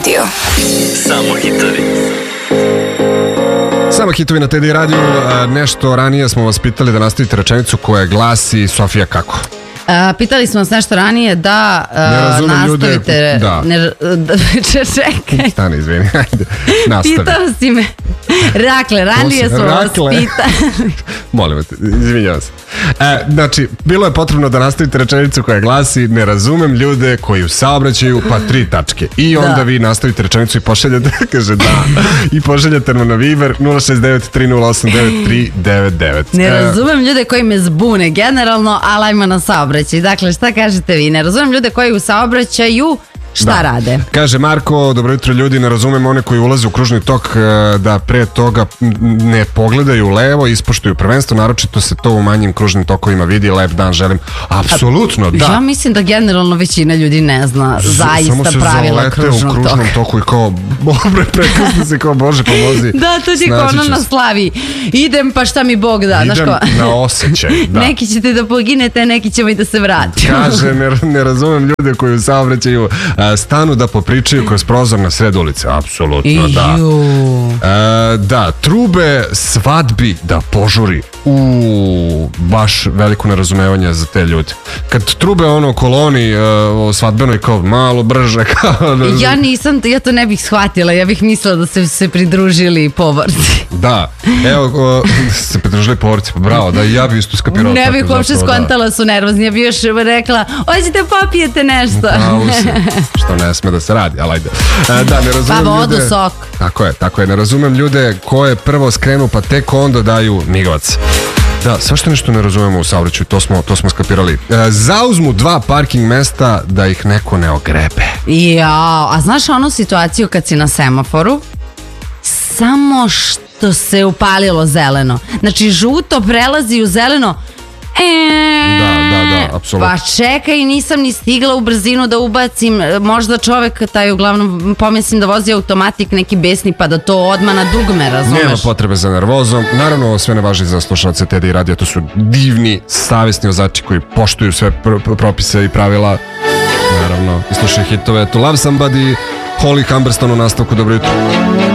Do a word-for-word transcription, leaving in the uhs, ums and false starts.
radio. Samo hitovi. Samo hitovi na T D radiju. Nešto ranije smo vas pitali da nastavite rečenicu koja glasi: Sofija, kako? A, pitali smo vas nešto ranije da a, nastavite ljude, da. Ne, da, čekaj Stani, izvini, ajde, nastavi. Pitao si me Dakle, ranije smo vas pitali Molim te, izvinjavam se. E, znači, bilo je potrebno da nastavite rečenicu koja glasi: ne razumem ljude koji u saobraćaju, pa tri tačke. I onda da. vi nastavite rečenicu i pošaljete, kaže da, i pošaljete nam na Viber nula šest devet tri nula osam devet tri devet devet. Ne razumem ljude koji me zbune generalno, ali ajmo na saobraćaj. Dakle, šta kažete vi? Ne razumem ljude koji u saobraćaju šta da. rade? Kaže Marko: dobro jutro ljudi, ne razumem one koji ulaze u kružni tok da pre toga ne pogledaju levo, ispoštuju prvenstvo, naročito se to u manjim kružnim tokovima vidi. Lep dan želim. Apsolutno, da. Ja mislim da generalno većina ljudi ne zna zaista pravila kružnog toka. Samo se zalete u kružnom toku i kao, bobre, prekrsti se kao, Bože pomozi. Da, to ti kao ono na slavi. Idem pa šta mi Bog da. Idem na osjećaj, da. Neki ćete da poginete, neki ćemo i da se vratimo. Kaže, ne, ne razumem ljude koji u saobraćaju stanu da popričaju kroz prozor na sred ulice. Apsolutno, da. E, da, trube svadbi da požuri. U baš veliko nerazumevanje za te ljude. Kad trube ono u koloni o svadbenoj kao malo brže. Kao, ja nisam, ja to ne bih shvatila. Ja bih mislila da se se pridružili povorci. Da, evo o, se pridružili povorci, pa bravo, da i ja bi isto skapirala. Ne bih uopšte skontala da su nervozni. Ja bih još rekla: hoćete popijete nešto. Što ne sme da se radi, ali ajde. E, da, ne razumem pa vodu, ljude, sok. Tako je, tako je, ne razumem ljude koje prvo skrenu pa tek onda daju migavac. Da, svašta nešto ne razumemo u saobraćaju, to smo, to smo skapirali. E, zauzmu dva parking mesta da ih neko ne ogrebe. Jao, a znaš onu situaciju kad si na semaforu? Samo što se upalilo zeleno. Znači žuto prelazi u zeleno. E, da, da, da, apsolutno. Pa čekaj, nisam ni stigla u brzinu da ubacim. Možda čovek taj uglavnom pomislim da vozi automatik neki besni pa da to odmah na dugme, razumeš? Nema potrebe za nervozom. Naravno, ovo sve ne važi za slušalce T D i radija. To su divni, savjesni vozači koji poštuju sve pr propise i pravila. Naravno, i slušaju hitove To Love Somebody, Holly Humberstone u nastavku. Dobro jutro.